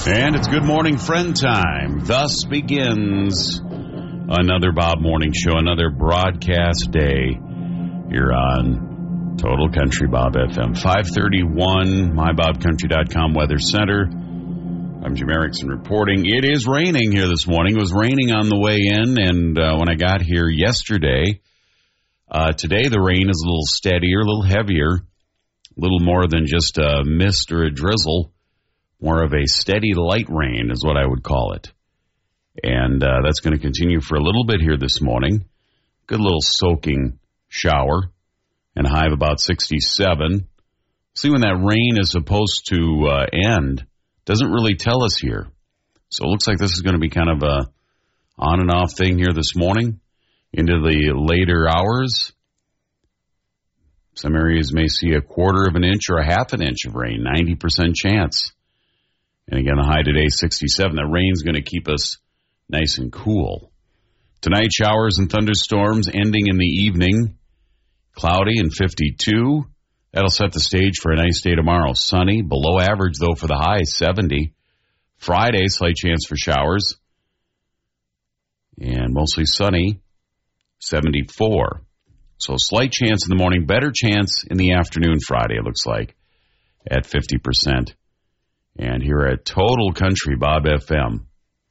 And it's Good Morning Friend time. Thus begins another Bob Morning Show, another broadcast day here on Total Country Bob FM. 531, mybobcountry.com Weather Center. I'm Jim Erickson reporting. It is raining here this morning. It was raining on the way in, and when I got here yesterday, today the rain is a little steadier, a little heavier, a little more than just a mist or a drizzle. More of a steady light rain is what I would call it. And that's going to continue for a little bit here this morning. Good little soaking shower and a high of about 67. See when that rain is supposed to end. Doesn't really tell us here. So it looks like this is going to be kind of a on and off thing here this morning into the later hours. Some areas may see a quarter of an inch or a half an inch of rain, 90% chance. And again, the high today, 67. The rain's going to keep us nice and cool. Tonight, showers and thunderstorms ending in the evening. Cloudy and 52. That'll set the stage for a nice day tomorrow. Sunny, below average, though, for the high, 70. Friday, slight chance for showers. And mostly sunny, 74. So slight chance in the morning, better chance in the afternoon Friday, it looks like, at 50%. And here at Total Country Bob FM,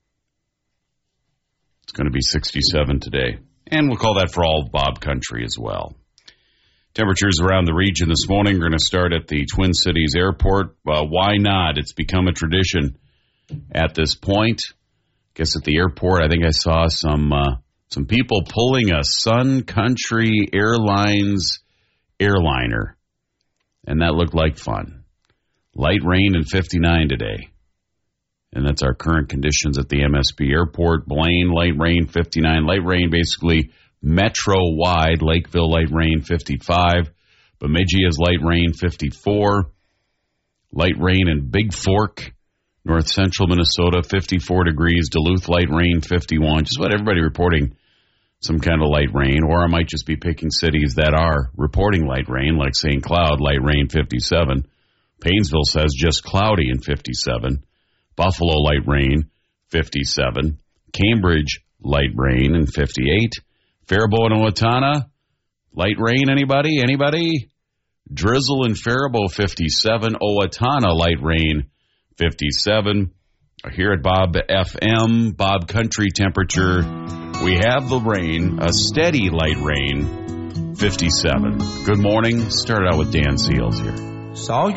it's going to be 67 today. And we'll call that for all Bob Country as well. Temperatures around the region this morning are going to start at the Twin Cities Airport. Why not? It's become a tradition at this point. I guess at the airport, I think I saw some people pulling a Sun Country Airlines airliner. And that looked like fun. Light rain and 59 today. And that's our current conditions at the MSP Airport. Blaine, light rain, 59. Light rain, basically metro-wide. Lakeville, light rain, 55. Bemidji is light rain, 54. Light rain in Big Fork, north central Minnesota, 54 degrees. Duluth, light rain, 51. Just about everybody reporting some kind of light rain. Or I might just be picking cities that are reporting light rain, like St. Cloud, light rain, 57. Painesville says just cloudy in 57. Buffalo, light rain, 57. Cambridge, light rain in 58. Faribault and Owatonna, light rain, anybody? Anybody? Drizzle in Faribault, 57. Owatonna, light rain, 57. Here at Bob FM, Bob Country temperature, we have the rain, a steady light rain, 57. Good morning. Started out with Dan Seals here.